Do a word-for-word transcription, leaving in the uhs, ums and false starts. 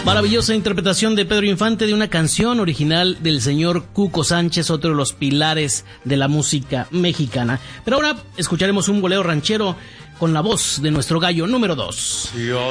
Maravillosa interpretación de Pedro Infante de una canción original del señor Cuco Sánchez, otro de los pilares de la música mexicana. Pero ahora escucharemos un bolero ranchero con la voz de nuestro gallo número dos. Yo